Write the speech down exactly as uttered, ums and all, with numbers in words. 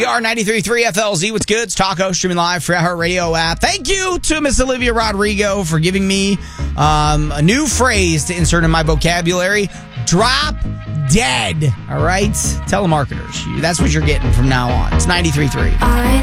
We are ninety-three point three F L Z. What's good? It's Taco, streaming live for our radio app. Thank you to Miss Olivia Rodrigo for giving me um, a new phrase to insert in my vocabulary. Drop dead. All right? Telemarketers. That's what you're getting from now on. It's ninety-three point three.